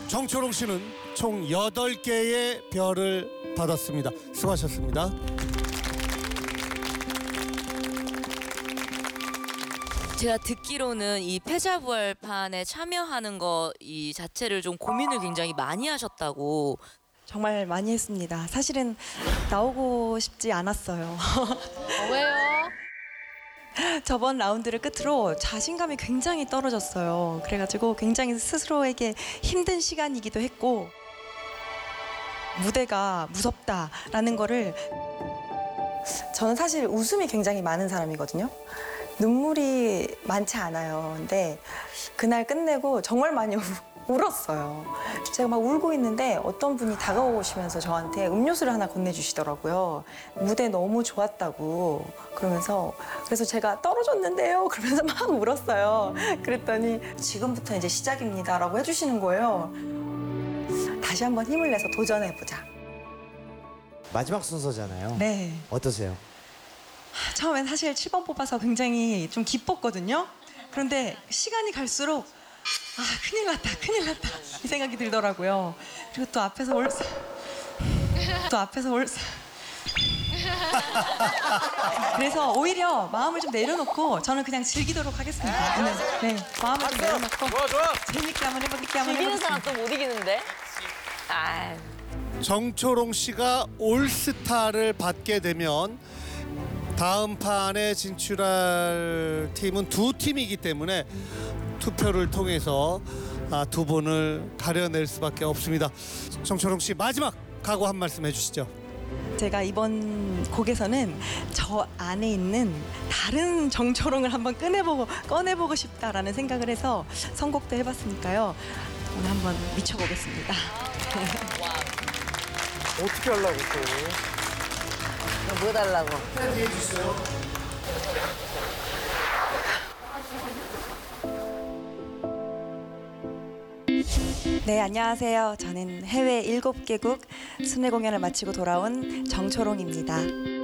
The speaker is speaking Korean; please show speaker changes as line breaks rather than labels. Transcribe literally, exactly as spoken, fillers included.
정초롱 씨는 총 여덟 개의 별을 받았습니다. 수고하셨습니다.
제가 듣기로는 이 패자부활판에 참여하는 거 이 자체를 좀 고민을 굉장히 많이 하셨다고.
정말 많이 했습니다. 사실은 나오고 싶지 않았어요.
어, 왜요?
저번 라운드를 끝으로 자신감이 굉장히 떨어졌어요. 그래가지고 굉장히 스스로에게 힘든 시간이기도 했고 무대가 무섭다라는 거를
저는 사실 웃음이 굉장히 많은 사람이거든요. 눈물이 많지 않아요. 근데 그날 끝내고 정말 많이 우, 울었어요. 제가 막 울고 있는데 어떤 분이 다가오시면서 저한테 음료수를 하나 건네주시더라고요. 무대 너무 좋았다고 그러면서 그래서 제가 떨어졌는데요 그러면서 막 울었어요. 그랬더니 지금부터 이제 시작입니다라고 해주시는 거예요. 다시 한번 힘을 내서 도전해보자.
마지막 순서잖아요.
네.
어떠세요?
처음엔 사실 칠 번 뽑아서 굉장히 좀 기뻤거든요. 그런데 시간이 갈수록 아 큰일 났다 큰일 났다 이 생각이 들더라고요. 그리고 또 앞에서 올 또 앞에서 올 그래서 오히려 마음을 좀 내려놓고 저는 그냥 즐기도록 하겠습니다. 오늘. 네, 마음을 좀 내려놓고
좋아 좋아.
재밌게 한번 해볼게 한번
이기는
해보겠습니다.
사람 또 못 이기는데? 아,
정초롱 씨가 올스타를 받게 되면 다음 판에 진출할 팀은 두 팀이기 때문에 투표를 통해서 아, 두 분을 가려낼 수밖에 없습니다. 정초롱 씨 마지막 각오 한 말씀 해주시죠.
제가 이번 곡에서는 저 안에 있는 다른 정초롱을 한번 꺼내보고 꺼내보고 싶다라는 생각을 해서 선곡도 해봤으니까요. 오늘 한번 미쳐보겠습니다.
어떻게 하려고 또?
뭐 해달라고?
네, 안녕하세요. 저는 해외 일곱 개국 순회 공연을 마치고 돌아온 정초롱입니다.